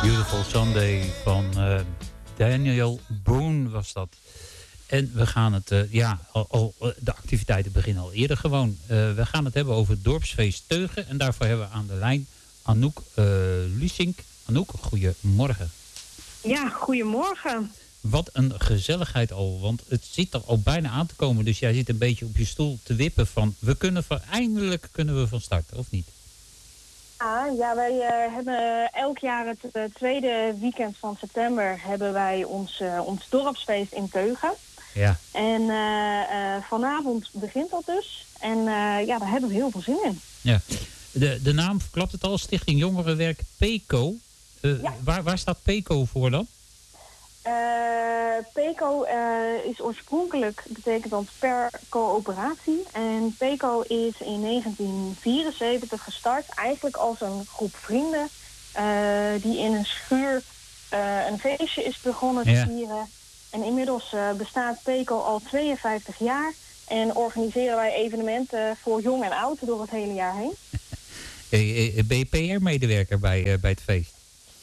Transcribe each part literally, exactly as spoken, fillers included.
Beautiful Sunday van uh, Daniel Boone was dat. En we gaan het, uh, ja, al, al, de activiteiten beginnen al eerder gewoon. Uh, we gaan het hebben over het dorpsfeest Teugen. En daarvoor hebben we aan de lijn Anouk uh, Lusink. Anouk, goedemorgen. Ja, goedemorgen. Wat een gezelligheid al, want het zit er al bijna aan te komen. Dus jij zit een beetje op je stoel te wippen van... we kunnen van, eindelijk kunnen we van starten, of niet? Ah, ja, wij uh, hebben elk jaar het uh, tweede weekend van september... hebben wij ons, uh, ons dorpsfeest in Teugen. Ja. En uh, uh, vanavond begint dat dus. En uh, ja, daar hebben we heel veel zin in. Ja. De, de naam verklapt het al, Stichting Jongerenwerk PECO. Uh, ja. waar, waar staat PECO voor dan? Uh, PECO uh, is oorspronkelijk, betekent dat per coöperatie. En PECO is in negentien vierenzeventig gestart, eigenlijk als een groep vrienden... Uh, die in een schuur uh, een feestje is begonnen te ja. vieren. En inmiddels uh, bestaat PECO al tweeënvijftig jaar... en organiseren wij evenementen voor jong en oud door het hele jaar heen. Hey, ben je P R-medewerker bij, uh, bij het feest?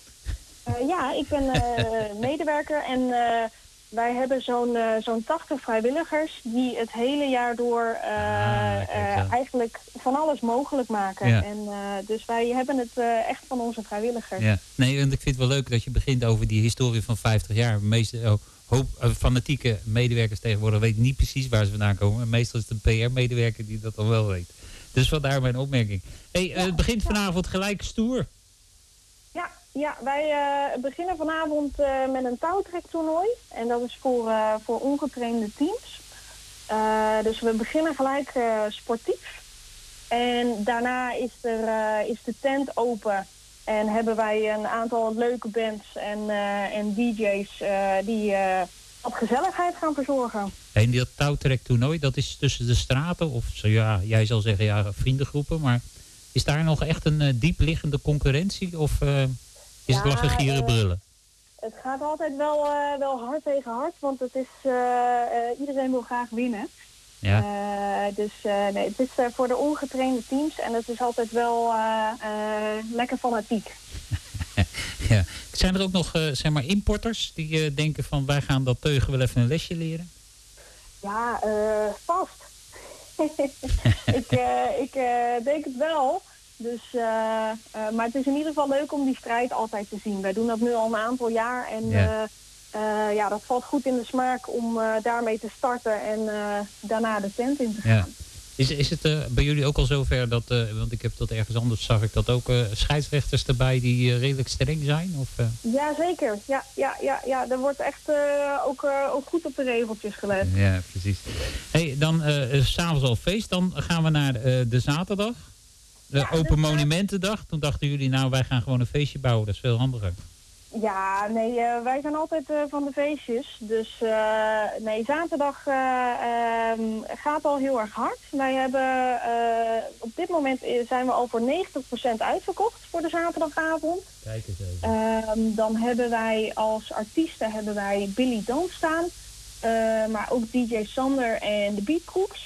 Uh, ja, ik ben uh, medewerker en uh, wij hebben zo'n uh, zo'n tachtig vrijwilligers die het hele jaar door uh, ah, uh, eigenlijk van alles mogelijk maken. Ja. En, uh, dus wij hebben het uh, echt van onze vrijwilligers. Ja. Nee, en ik vind het wel leuk dat je begint over die historie van vijftig jaar. De meeste oh, hoop uh, fanatieke medewerkers tegenwoordig weten niet precies waar ze vandaan komen. En meestal is het een P R-medewerker die dat dan wel weet. Dus vandaar mijn opmerking. Hey, uh, ja, het begint vanavond gelijk stoer. Ja. Ja, wij uh, beginnen vanavond uh, met een touwtrektoernooi. En dat is voor, uh, voor ongetrainde teams. Uh, dus we beginnen gelijk uh, sportief. En daarna is, er, uh, is de tent open. En hebben wij een aantal leuke bands en, uh, en D J's uh, die uh, wat gezelligheid gaan verzorgen. En dat touwtrektoernooi, dat is tussen de straten? Of ja, jij zal zeggen ja, vriendengroepen. Maar is daar nog echt een uh, diepliggende concurrentie? Of... Uh... Is het lachen, gieren, brullen? Uh, het gaat altijd wel, uh, wel hard tegen hard, want het is, uh, uh, iedereen wil graag winnen. Ja. Uh, dus uh, nee, het is uh, voor de ongetrainde teams en het is altijd wel uh, uh, lekker fanatiek. Ja. Zijn er ook nog uh, zeg maar importers die uh, denken van wij gaan dat Teugen wel even een lesje leren? Ja, uh, vast. ik uh, ik uh, denk het wel. Dus, uh, uh, maar het is in ieder geval leuk om die strijd altijd te zien. Wij doen dat nu al een aantal jaar en ja, uh, uh, ja dat valt goed in de smaak om uh, daarmee te starten en uh, daarna de tent in te gaan. Ja. Is, is het uh, bij jullie ook al zover dat, uh, want ik heb dat ergens anders, zag ik dat ook, uh, scheidsrechters erbij die uh, redelijk streng zijn? Of, uh? Ja, zeker. Ja, ja, ja, ja. Er wordt echt uh, ook, uh, ook goed op de regeltjes gelet. Ja, precies. Hey, dan uh, 's avonds al feest, dan gaan we naar uh, de zaterdag. De ja, Open dus, Monumentendag. Toen dachten jullie, nou, wij gaan gewoon een feestje bouwen. Dat is veel handiger. Ja, nee, uh, wij zijn altijd uh, van de feestjes. Dus uh, nee, zaterdag uh, um, gaat al heel erg hard. Wij hebben, uh, op dit moment zijn we al voor negentig procent uitverkocht voor de zaterdagavond. Kijk eens even. Um, dan hebben wij als artiesten hebben wij Billy Dan staan. Uh, maar ook D J Sander en de Beatcooks.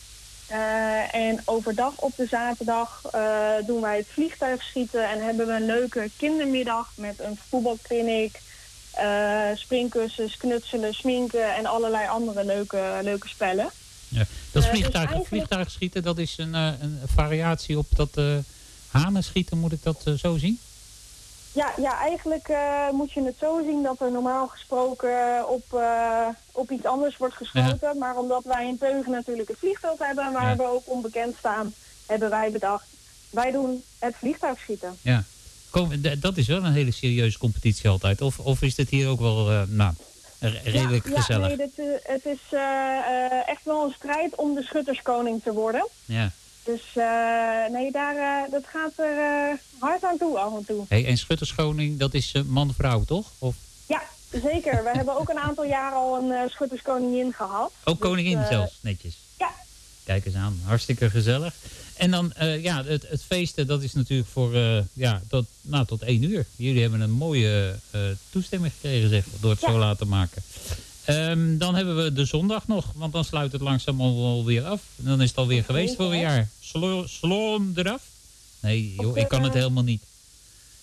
Uh, en overdag op de zaterdag uh, doen wij het vliegtuigschieten en hebben we een leuke kindermiddag met een voetbalkliniek, uh, springkussens, knutselen, sminken en allerlei andere leuke, leuke spellen. Ja, dat uh, vliegtuig, dus eigenlijk... vliegtuigschieten, dat is een, een variatie op dat uh, hanenschieten, moet ik dat uh, zo zien? Ja, ja, eigenlijk uh, moet je het zo zien dat er normaal gesproken op, uh, op iets anders wordt geschoten. Ja. Maar omdat wij in Teugen natuurlijk het vliegveld hebben waar ja. we ook onbekend staan, hebben wij bedacht, wij doen het vliegtuigschieten. Ja, Kom, dat is wel een hele serieuze competitie altijd. Of, of is dit hier ook wel uh, nou, redelijk ja, gezellig? Ja, nee, dit, uh, het is uh, uh, echt wel een strijd om de schutterskoning te worden. Ja. Dus uh, nee, daar, uh, dat gaat er uh, hard aan toe af en toe. Hey, en schutterskoning, dat is uh, man-vrouw, toch? Of? Ja, zeker. We hebben ook een aantal jaar al een uh, schutterskoningin gehad. Ook dus, koningin uh, zelfs, netjes. Ja. Kijk eens aan, hartstikke gezellig. En dan, uh, ja, het, het feesten, dat is natuurlijk voor, uh, ja, tot, nou, tot één uur. Jullie hebben een mooie uh, toestemming gekregen, zeg, door het ja. zo laten maken. Um, dan hebben we de zondag nog, want dan sluit het langzaam alweer af. En dan is het alweer geweest voor een jaar. Sloom eraf? Nee, joh, ik kan het helemaal niet.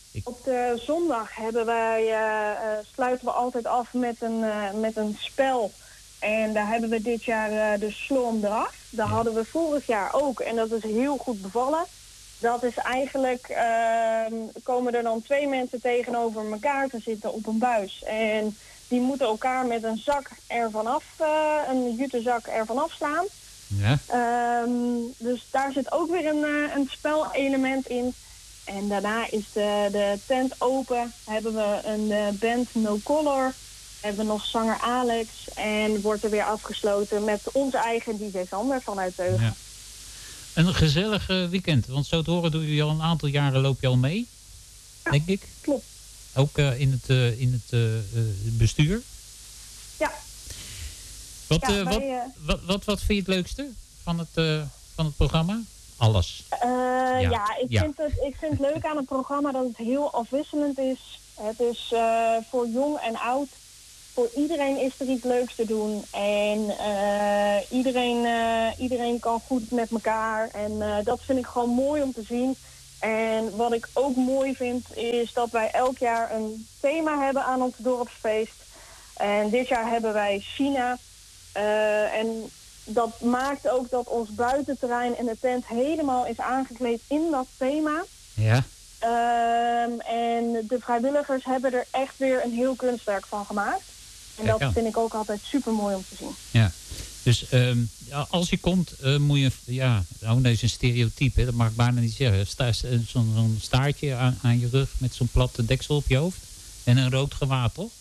Ik... Op de zondag hebben wij, uh, uh, sluiten we altijd af met een, uh, met een spel. En daar hebben we dit jaar uh, de Sloom eraf. Daar ja. hadden we vorig jaar ook. En dat is heel goed bevallen. Dat is eigenlijk, uh, komen er dan twee mensen tegenover elkaar te zitten op een buis. En die moeten elkaar met een zak ervan af, uh, een jutezak ervan afslaan. Ja. Um, dus daar zit ook weer een, uh, een spelelement in. En daarna is de, de tent open. Hebben we een uh, band No Color. Hebben we nog zanger Alex. En wordt er weer afgesloten met onze eigen D J Sander vanuit Teugen. Ja. Een gezellig uh, weekend. Want zo te horen doe je al een aantal jaren, loop je al mee. Ja, denk ik. Klopt. Ook uh, in het, uh, in het uh, uh, bestuur. Ja. Wat, ja, uh, wij, wat, uh, wat, wat, wat vind je het leukste van het, uh, van het programma? Alles. Uh, ja, ja, ik, ja. Vind het, ik vind het leuk aan het programma dat het heel afwisselend is. Het is uh, voor jong en oud. Voor iedereen is er iets leuks te doen. En uh, iedereen, uh, iedereen kan goed met elkaar. En uh, dat vind ik gewoon mooi om te zien. En wat ik ook mooi vind is dat wij elk jaar een thema hebben aan ons dorpsfeest. En dit jaar hebben wij China. Uh, en dat maakt ook dat ons buitenterrein en de tent helemaal is aangekleed in dat thema. Ja. Um, en de vrijwilligers hebben er echt weer een heel kunstwerk van gemaakt. En Kijk dat aan. vind ik ook altijd super mooi om te zien. Ja. Dus um, als je komt, uh, moet je... Ja, nou, dat is een stereotype, hè, dat mag ik bijna niet zeggen. Sta, zo'n, zo'n staartje aan, aan je rug met zo'n platte deksel op je hoofd. En een rood gewaad, toch?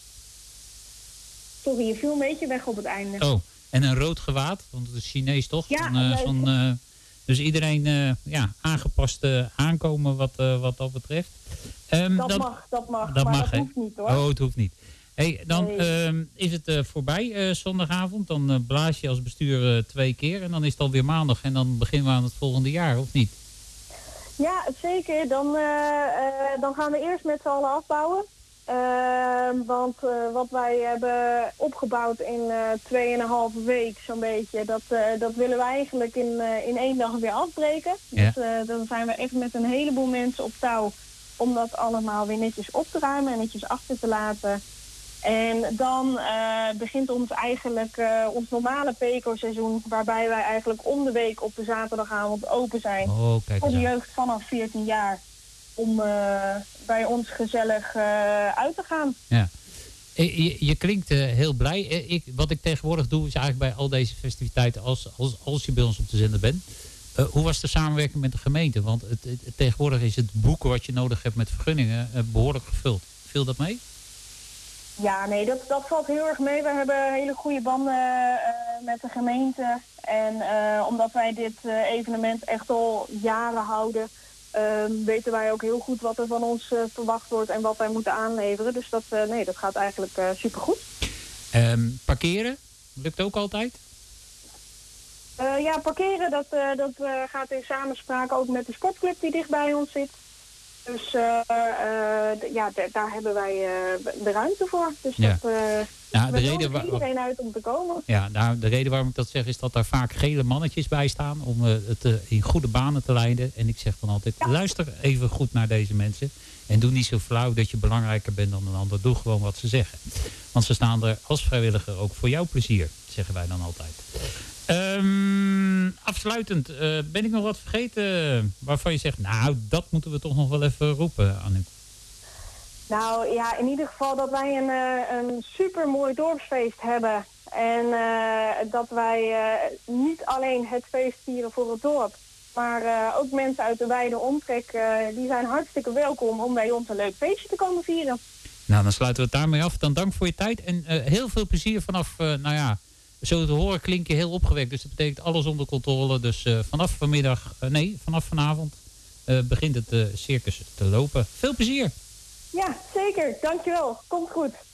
Sorry, je viel een beetje weg op het einde. Oh, en een rood gewaad, want het is Chinees, toch? Ja, Van, uh, van, uh, dus iedereen uh, ja, aangepast uh, aankomen wat, uh, wat dat betreft. Um, dat, dat mag, dat mag, dat maar mag, dat hè? hoeft niet, hoor. Oh, het hoeft niet. Hey, dan nee. uh, is het uh, voorbij uh, zondagavond. Dan uh, blaas je als bestuur uh, twee keer. En dan is het alweer maandag. En dan beginnen we aan het volgende jaar, of niet? Ja, zeker. Dan, uh, uh, dan gaan we eerst met z'n allen afbouwen. Uh, want uh, wat wij hebben opgebouwd in uh, tweeënhalve week zo'n beetje, dat, uh, dat willen we eigenlijk in, uh, in één dag weer afbreken. Ja. Dus uh, dan zijn we echt met een heleboel mensen op touw om dat allemaal weer netjes op te ruimen en netjes achter te laten. En dan uh, begint ons eigenlijk uh, ons normale Peco-seizoen, waarbij wij eigenlijk om de week op de zaterdagavond open zijn. Oh, kijk voor de eens aan. jeugd vanaf veertien jaar. Om uh, bij ons gezellig uh, uit te gaan. Ja. Je, je klinkt uh, heel blij. Ik, wat ik tegenwoordig doe is eigenlijk bij al deze festiviteiten, als, als, als je bij ons op de zender bent. Uh, hoe was de samenwerking met de gemeente? Want het, het, het, tegenwoordig is het boeken wat je nodig hebt met vergunningen uh, behoorlijk gevuld. Viel dat mee? Ja, nee, dat, dat valt heel erg mee. We hebben hele goede banden uh, met de gemeente. En uh, omdat wij dit uh, evenement echt al jaren houden, Uh, weten wij ook heel goed wat er van ons uh, verwacht wordt en wat wij moeten aanleveren. Dus dat, uh, nee, dat gaat eigenlijk uh, supergoed. Um, parkeren? Lukt ook altijd? Uh, ja, parkeren, dat, uh, dat uh, gaat in samenspraak ook met de sportclub die dicht bij ons zit. Dus uh, uh, d- ja, d- daar hebben wij uh, de ruimte voor. Dus Ja. dat, uh, Ja, we de reden nodigen iedereen uit om te komen. Ja, nou, de reden waarom ik dat zeg is dat daar vaak gele mannetjes bij staan om uh, het uh, in goede banen te leiden. En ik zeg dan altijd, Ja. luister even goed naar deze mensen. En doe niet zo flauw dat je belangrijker bent dan een ander. Doe gewoon wat ze zeggen. Want ze staan er als vrijwilliger ook voor jouw plezier, zeggen wij dan altijd. Um, afsluitend, uh, ben ik nog wat vergeten waarvan je zegt, nou, dat moeten we toch nog wel even roepen, Anouk. Nou ja, in ieder geval dat wij een, uh, een super mooi dorpsfeest hebben. En uh, dat wij uh, niet alleen het feest vieren voor het dorp, maar uh, ook mensen uit de wijde omtrek, uh, die zijn hartstikke welkom om bij ons een leuk feestje te komen vieren. Nou, dan sluiten we het daarmee af. Dan dank voor je tijd en uh, heel veel plezier vanaf, uh, nou ja, zo te horen klink je heel opgewekt. Dus dat betekent alles onder controle. Dus uh, vanaf vanmiddag, uh, nee, vanaf vanavond uh, begint het uh, circus te lopen. Veel plezier! Ja, zeker. Dankjewel. Komt goed.